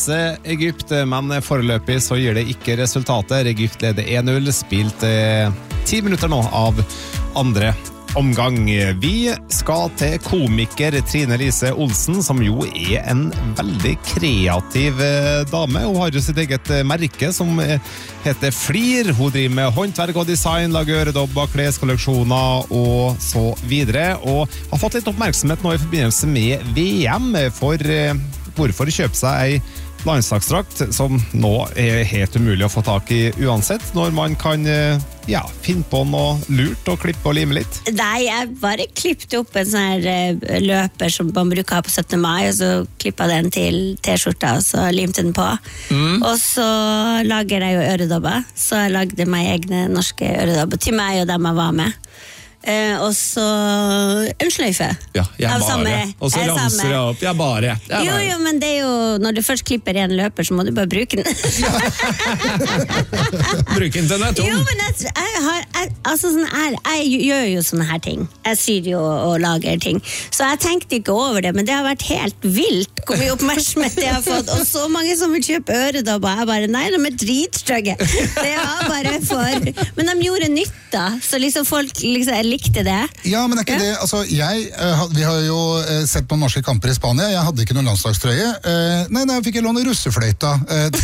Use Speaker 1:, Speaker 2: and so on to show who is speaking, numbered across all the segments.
Speaker 1: Egypt, men foreløpig så gir det ikke resultater. Egypt leder 1-0, spilt 10 minutter nå av andre omgang. Vi skal til komiker Trine Lise Olsen, som jo en veldig kreativ dame. Hun har jo sitt eget merke som heter Flir. Hun driver med håndverk og design, lager øredobber, kleskolleksjoner og så videre. Og har fått litt oppmerksomhet nå i forbindelse med VM for hvorfor kjøpe seg ei landslagsdrakt som nå helt umulig å få tak i uansett, når man kan finne på noe lurt og klippe og lime litt.
Speaker 2: Nei, jeg bare klippte opp en sånn her løper som man bruker ha på 17. mai, og så klippet den til t-skjorta, og så limte den på. Og så lager jeg jo øredobber, så jeg lagde meg egne norske øredobber til meg og dem jeg var med. Og så en sløyfe.
Speaker 3: Ja, jeg bare. Og så ramser jeg opp. Jeg bare.
Speaker 2: Jo, men det jo når du først klipper en løper, så må du bare bruke den.
Speaker 3: Bruke den til den tom.
Speaker 2: Jo, men jeg gjør jo sånne her ting. Jeg syr jo og lager ting. Så jeg tenkte ikke over det, men det har vært helt vilt hvor mye oppmerksomhet jeg har fått. Og så mange som vil kjøpe øredobber. Jeg bare, nei, de dritstygge. Det var bare for... Men de gjorde nytt da, så liksom folk likte det.
Speaker 4: Ja, men ikke det, altså vi har jo sett på norske kamper i Spania. Jeg hadde ikke noen landslagstrøye. Nei, jeg fikk låne russefløyta.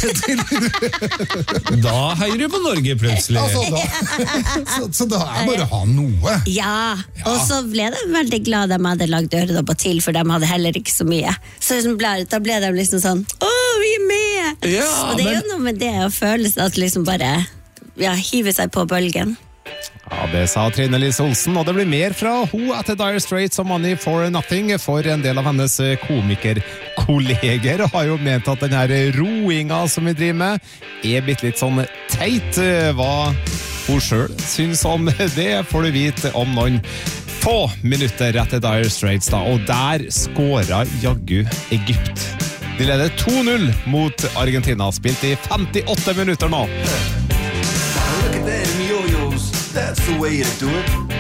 Speaker 3: Da heier du på Norge plutselig.
Speaker 4: Så da bare å ha noe.
Speaker 2: Ja, og så ble de veldig glad de hadde lagd øredobber til, for de hadde heller ikke så mye. Så da ble de liksom sånn, vi med!
Speaker 3: Ja,
Speaker 2: og det jo noe med det å føle at liksom bare hive seg på bølgen.
Speaker 1: Ja, det sa Trine Lise Olsen, og det blir mer fra hun etter Dire Straits og Money for Nothing, for en del av hennes komikerkolleger har jo ment at denne roinga som vi driver med blitt litt sånn teit. Hva hun selv synes om det får du vite om noen få minutter etter Dire Straits da, og der skåret jaggu Egypt. De leder 2-0 mot Argentina, spilt i 58 minutter nå.
Speaker 5: Look at them yo-yos, that's the way to do it.